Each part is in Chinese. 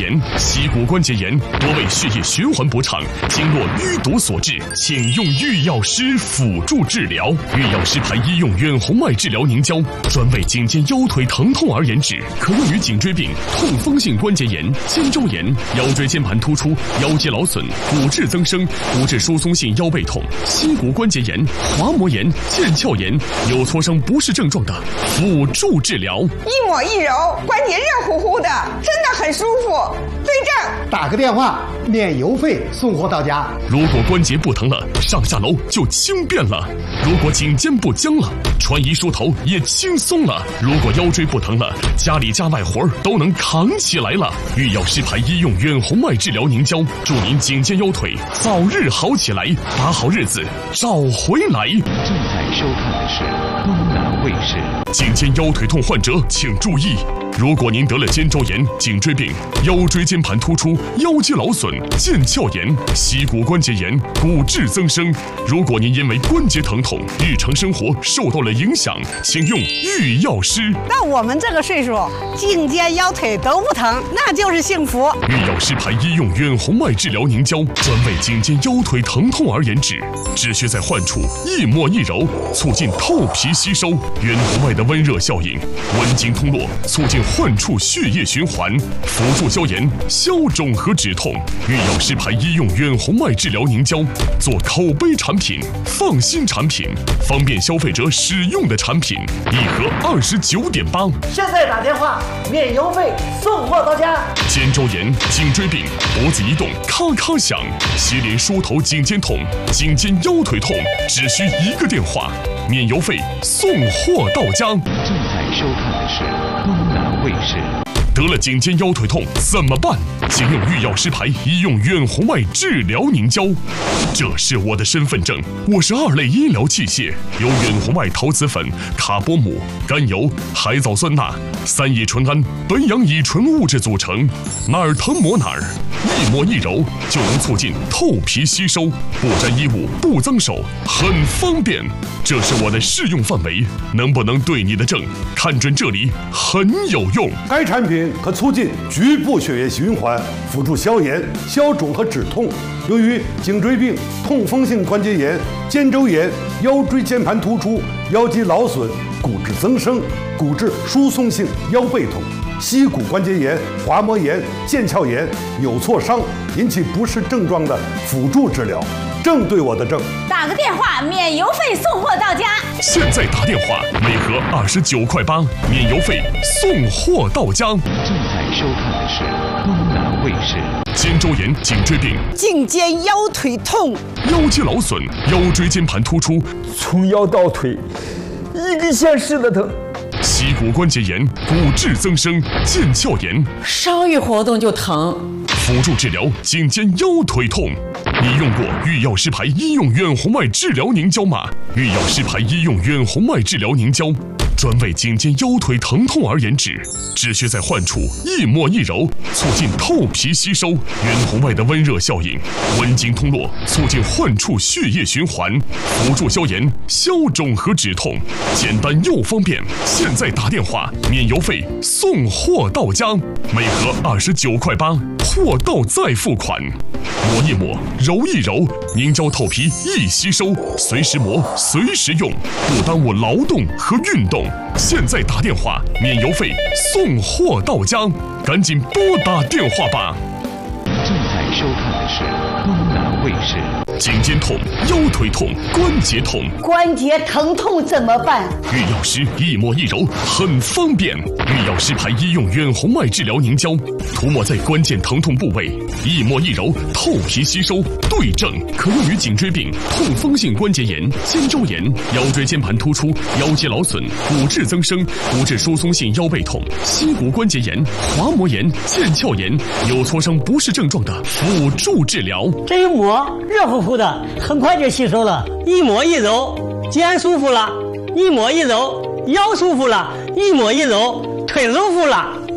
炎、膝骨关节炎多为血液循环不畅、经络淤堵所致，请用御药师辅助治疗。御药师牌医用远红外治疗凝胶，专为颈肩腰腿疼痛而研制，可用于颈椎病、痛风性关节炎、肩周炎、腰椎间盘突出、腰肌劳损、骨质增生、骨质疏松性腰背痛、膝骨关节炎、滑膜炎、腱鞘炎、有挫伤不适症状的辅助治疗。 一抹一揉，关节热乎乎的，真的很舒服。对症， 打个电话，免邮费送货到家。 如果关节不疼了，上下楼就轻便了；如果颈肩不僵了，穿衣梳头也轻松了；如果腰椎不疼了，家里家外活都能扛起来了。御药师牌医用远红外治疗凝胶，祝您颈肩腰腿早日好起来，把好日子找回来。 正在收看的是东南卫视。 颈肩腰腿痛患者请注意，如果您得了肩周炎、颈椎病、腰椎间盘突出、腰肌劳损、腱鞘炎、膝骨关节炎、骨质增生，如果您因为关节疼痛，日常生活受到了影响，请用御药师。 到我们这个岁数，颈肩腰腿都不疼，那就是幸福。 御药师牌医用远红外治疗凝胶，专为颈肩腰腿疼痛而研制，只需在患处一抹一揉，促进透皮吸收；远红外的温热效应，温经通络，促进患处血液循环，辅助消炎、消肿和止痛。御药师牌医用远红外治疗凝胶，做口碑产品、放心产品、方便消费者使用的产品，一盒29.8。 现在打电话，免邮费送货到家。 肩周炎、颈椎病、脖子移动咔咔响，洗脸梳头颈肩痛、颈肩腰腿痛，只需一个电话，免邮费送货到家。 正在收看的是东南卫视。 得了颈肩腰腿痛怎么办？请用御药师牌医用远红外治疗凝胶。这是我的身份证，我是2类医疗器械，由远红外陶瓷粉、卡波姆、甘油、海藻酸钠、3乙醇胺、苯氧乙醇物质组成，哪儿疼抹哪儿，一抹一揉就能促进透皮吸收，不沾衣物，不脏手，很方便。这是我的适用范围，能不能对你的症，看准这里很有用。 该产品可促进局部血液循环，辅助消炎、消肿和止痛。由于颈椎病、痛风性关节炎、肩周炎、腰椎间盘突出、腰肌劳损、骨质增生、骨质疏松性腰背痛、膝骨关节炎、滑膜炎、腱鞘炎、有挫伤引起不适症状的辅助治疗，正对我的症。 打个电话，免邮费送货到家。 现在打电话，每盒29.8块，免邮费送货到家。 正在收看的是东南卫视。 肩周炎、颈椎病、 颈肩腰腿痛、 腰肌劳损、腰椎间盘突出， 从腰到腿一根线似的疼。 膝骨关节炎、骨质增生、腱鞘炎， 稍一活动就疼。 辅助治疗颈肩腰腿痛。你用过御药师牌医用远红外治疗凝胶吗？御药师牌医用远红外治疗凝胶，专为颈肩腰腿疼痛而研制，只需在患处一抹一揉，促进透皮吸收；远红外的温热效应，温经通络，促进患处血液循环，辅助消炎、消肿和止痛，简单又方便。现在打电话，免邮费送货到家，每盒29.8块，货到再付款。抹一抹，揉一揉，凝胶透皮易吸收，随时磨，随时用，不耽误劳动和运动。现在打电话，免邮费送货到家，赶紧拨打电话吧。 正在收看的是东南卫视。 颈肩痛、腰腿痛、关节痛， 关节疼痛怎么办？ 御药师一抹一揉很方便。御药师牌医用远红外治疗凝胶，涂抹在关键疼痛部位，一抹一揉透皮吸收，对症，可用于颈椎病、痛风性关节炎、肩周炎、腰椎间盘突出、腰肌劳损、骨质增生、骨质疏松性腰背痛、膝骨关节炎、滑膜炎、腱鞘炎，有挫伤不适症状的辅助治疗。 这一抹热乎乎的，很快就吸收了。一抹一揉，肩舒服了；一抹一揉，腰舒服了；一抹一揉，腿舒服了。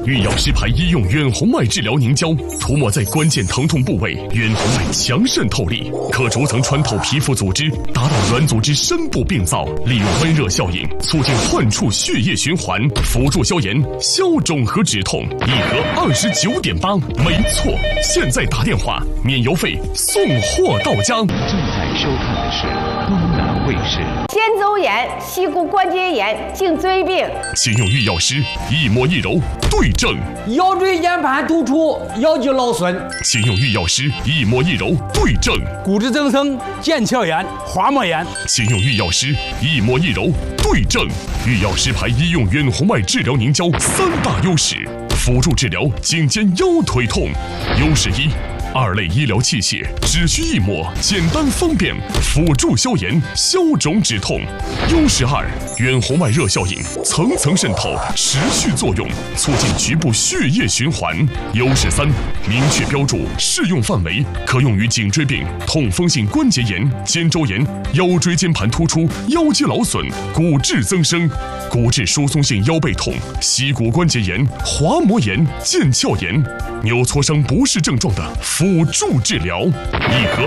御药师牌医用远红外治疗凝胶，涂抹在关键疼痛部位，远红外强渗透力，可逐层穿透皮肤组织，达到软组织深部病灶，利用温热效应促进患处血液循环，辅助消炎、消肿和止痛。一盒29.8，没错，现在打电话免邮费送货到家。 正在收看的是东南卫视。 肩周炎、膝骨关节炎、颈椎病， 请用御药师一抹一揉对症。 腰椎间盘突出、腰肌劳损， 请用御药师一抹一揉对症。 骨质增生、腱鞘炎、滑膜炎， 请用御药师一抹一揉对症。御药师牌医用远红外治疗凝胶3大优势，辅助治疗颈肩腰腿痛。优势1。2类医疗器械只需一抹，简单方便，辅助消炎、消肿止痛。优势2，远红外热效应层层渗透，持续作用，促进局部血液循环。优势3，明确标注适用范围，可用于颈椎病、痛风性关节炎、肩周炎、腰椎间盘突出、腰肌劳损、骨质增生、骨质疏松性腰背痛、膝骨关节炎、滑膜炎、腱鞘炎、扭挫伤不适症状的辅助治疗。一盒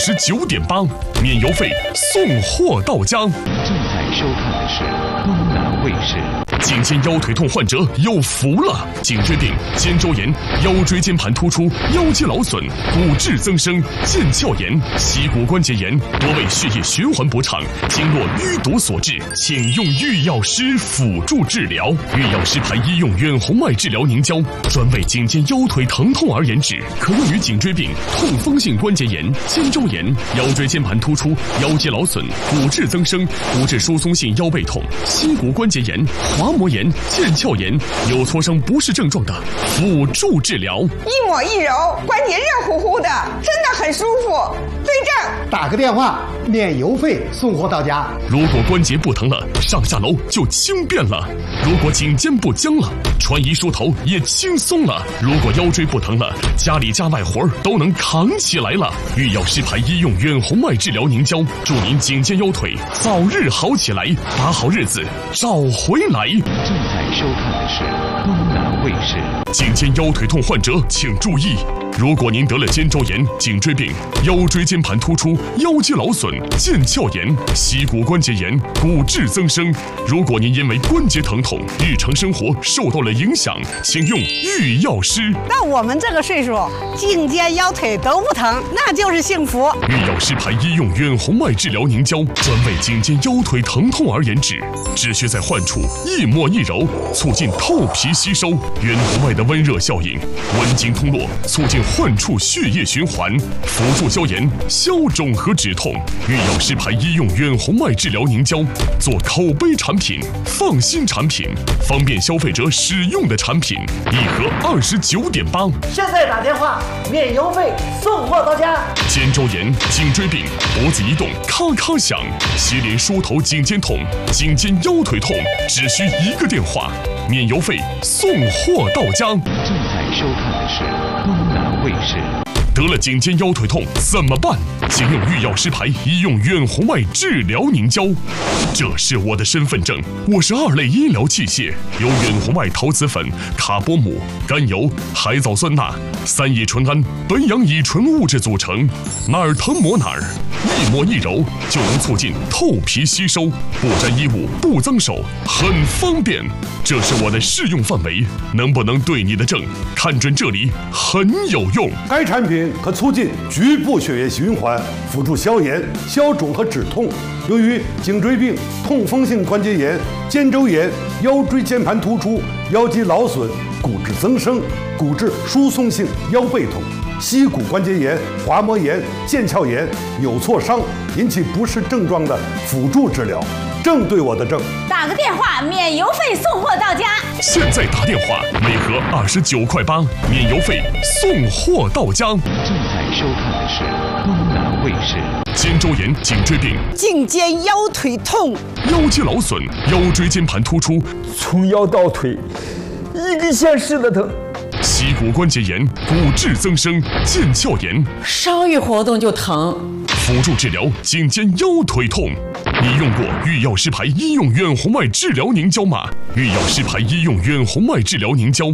29.8，免邮费送货到家。 正在收看的是东南卫视。 颈肩腰腿痛患者有福了！颈椎病、肩周炎、腰椎间盘突出、腰肌劳损、骨质增生、腱鞘炎、膝骨关节炎多为血液循环不畅、经络淤堵所致，请用御药师辅助治疗。御药师牌医用远红外治疗凝胶，专为颈肩腰腿疼痛而研制，可用于颈椎病、痛风性关节炎、肩周炎、腰椎间盘突出、腰肌劳损、骨质增生、骨质疏松性腰背痛、膝骨关节炎、滑膜炎、腱鞘炎、扭挫伤不适症状的辅助治疗。 一抹一揉，关节热乎乎的，真的很舒服。对症， 打个电话，免邮费送货到家。 如果关节不疼了，上下楼就轻便了；如果颈肩不僵了，穿衣梳头也轻松了；如果腰椎不疼了，家里家外活都能扛起来了。御药师牌医用远红外治疗凝胶，祝您颈肩腰腿早日好起来，把好日子找回来。 正在收看的是东南卫视。 颈肩腰腿痛患者请注意，如果您得了肩周炎、颈椎病、腰椎间盘突出、腰肌劳损、腱鞘炎、膝骨关节炎、骨质增生，如果您因为关节疼痛，日常生活受到了影响，请用御药师。 到我们这个岁数，颈肩腰腿都不疼，那就是幸福。 御药师牌医用远红外治疗凝胶，专为颈肩腰腿疼痛而研制，只需在患处一抹一揉，促进透皮吸收。远红外的温热效应，温经通络，促进患处血液循环，辅助消炎、消肿和止痛。御药师牌医用远红外治疗凝胶，做口碑产品、放心产品、方便消费者使用的产品。一盒29.8， 现在打电话，免邮费送货到家。 肩周炎、颈椎病、脖子一动咔咔响，洗脸梳头颈肩痛、颈肩腰腿痛，只需1个电话，免邮费送货到家。 正在收看的是东南卫视。 得了颈肩腰腿痛怎么办？请用御药师牌医用远红外治疗凝胶。这是我的身份证，我是2类医疗器械，由远红外陶瓷粉、卡波姆、甘油、海藻酸钠、3乙醇胺、苯氧乙醇物质组成，哪儿疼抹哪儿，一抹一揉就能促进透皮吸收，不沾衣物，不脏手，很方便。这是我的适用范围，能不能对你的症，看准这里很有用。 该产品可促进局部血液循环，辅助消炎、消肿和止痛。由于颈椎病、痛风性关节炎、肩周炎、腰椎间盘突出、腰肌劳损、骨质增生、骨质疏松性腰背痛、膝骨关节炎、滑膜炎、腱鞘炎、扭挫伤引起不适症状的辅助治疗，正对我的症。 打个电话，免邮费送货到家。 现在打电话，每盒29.8块，免邮费送货到家。 正在收看的是东南卫视。 肩周炎、颈椎病、 颈肩腰腿痛、 腰肌劳损、腰椎间盘突出， 从腰到腿一根线似的疼。 膝骨关节炎、骨质增生、腱鞘炎， 稍一活动就疼。 辅助治疗颈肩腰腿痛。你用过御药师牌医用远红外治疗凝胶吗？御药师牌医用远红外治疗凝胶，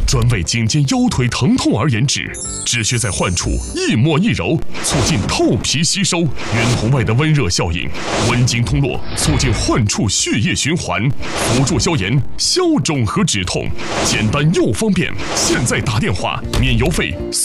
专为颈肩腰腿疼痛而研制，只需在患处一抹一揉，促进透皮吸收，远红外的温热效应，温经通络，促进患处血液循环，辅助消炎、消肿和止痛，简单又方便。现在打电话免邮费。